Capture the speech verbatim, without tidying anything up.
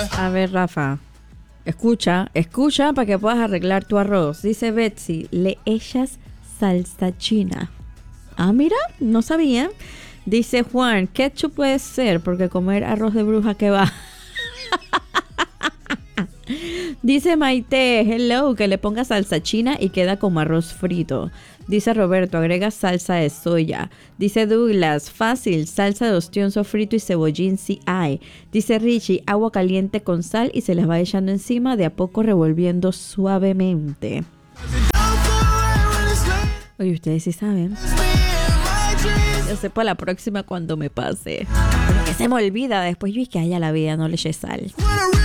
A ver, Rafa, escucha, escucha para que puedas arreglar tu arroz. Dice Betsy, le echas salsa china. Ah, mira, no sabía. Dice Juan, ketchup puede ser, porque comer arroz de bruja que va. Dice Maite, hello, que le ponga salsa china y queda como arroz frito. Dice Roberto, agrega salsa de soya. Dice Douglas, fácil, salsa de ostión sofrito y cebollín si hay. Dice Richie, agua caliente con sal y se les va echando encima, de a poco revolviendo suavemente. Oye, ustedes sí saben. Yo sé para la próxima cuando me pase. Porque se me olvida después. Yo es que haya la vida, no le eché sal.